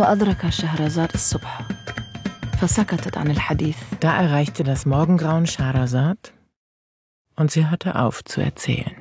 وأدرك شهرزاد الصبح فسكتت عن الحديث. Da erreichte das Morgengrauen Scheherazad und sie hörte auf zu erzählen.